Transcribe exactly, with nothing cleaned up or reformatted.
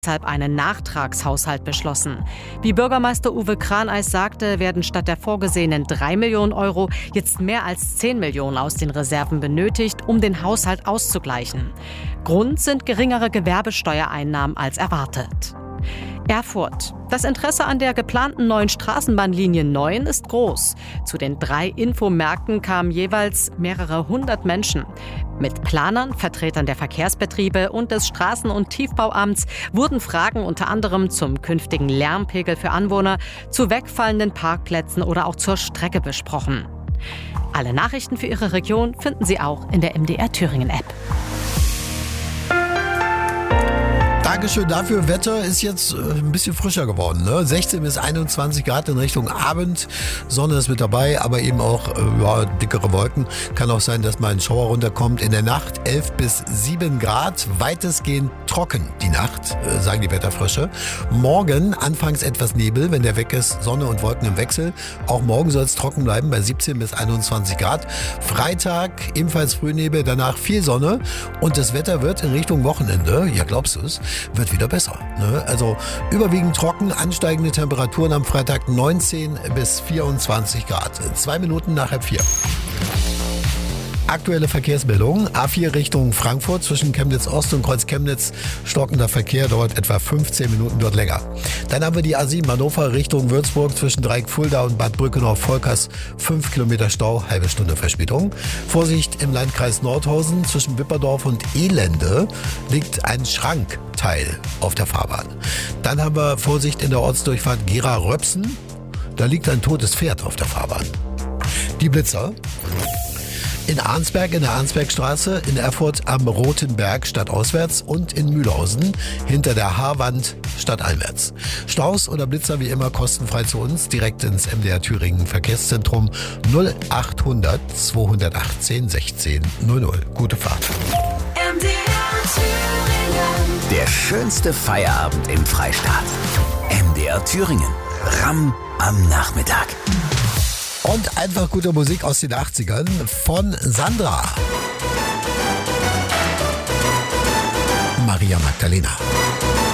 deshalb einen Nachtragshaushalt beschlossen. Wie Bürgermeister Uwe Kraneis sagte, werden statt der vorgesehenen drei Millionen Euro jetzt mehr als zehn Millionen aus den Reserven benötigt, um den Haushalt auszugleichen. Grund sind geringere Gewerbesteuereinnahmen als erwartet. Erfurt. Das Interesse an der geplanten neuen Straßenbahnlinie neun ist groß. Zu den drei Infomärkten kamen jeweils mehrere hundert Menschen. Mit Planern, Vertretern der Verkehrsbetriebe und des Straßen- und Tiefbauamts wurden Fragen unter anderem zum künftigen Lärmpegel für Anwohner, zu wegfallenden Parkplätzen oder auch zur Strecke besprochen. Alle Nachrichten für Ihre Region finden Sie auch in der M D R Thüringen App. Dankeschön dafür. Wetter ist jetzt ein bisschen frischer geworden. Ne? sechzehn bis einundzwanzig Grad in Richtung Abend. Sonne ist mit dabei, aber eben auch ja, dickere Wolken. Kann auch sein, dass mal ein Schauer runterkommt. In der Nacht elf bis sieben Grad. Weitestgehend trocken die Nacht, sagen die Wetterfrösche. Morgen anfangs etwas Nebel, wenn der weg ist. Sonne und Wolken im Wechsel. Auch morgen soll es trocken bleiben bei siebzehn bis einundzwanzig Grad. Freitag ebenfalls Frühnebel, danach viel Sonne. Und das Wetter wird in Richtung Wochenende, ja glaubst du es, wird wieder besser. Ne? Also überwiegend trocken, ansteigende Temperaturen am Freitag neunzehn bis vierundzwanzig Grad. Zwei Minuten nach halb vier. Aktuelle Verkehrsmeldung. A vier Richtung Frankfurt zwischen Chemnitz Ost und Kreuz Chemnitz. Stockender Verkehr dauert etwa fünfzehn Minuten dort länger. Dann haben wir die A sieben Hannover Richtung Würzburg zwischen Dreieck Fulda und Bad Brückenhof-Volkers. fünf Kilometer Stau, halbe Stunde Verspätung. Vorsicht im Landkreis Nordhausen zwischen Wipperdorf und Elende liegt ein Schrankteil auf der Fahrbahn. Dann haben wir Vorsicht in der Ortsdurchfahrt Gera-Röpsen. Da liegt ein totes Pferd auf der Fahrbahn. Die Blitzer. In Arnsberg in der Arnsbergstraße, in Erfurt am Roten Berg stadtauswärts und in Mühlhausen hinter der Haarwand stadteinwärts. Staus oder Blitzer wie immer kostenfrei zu uns, direkt ins M D R Thüringen Verkehrszentrum null achthundert zweihundertachtzehn sechzehn null null. Gute Fahrt. M D R Thüringen. Der schönste Feierabend im Freistaat. M D R Thüringen. Ramm am Nachmittag. Und einfach gute Musik aus den achtzigern von Sandra. Maria Magdalena.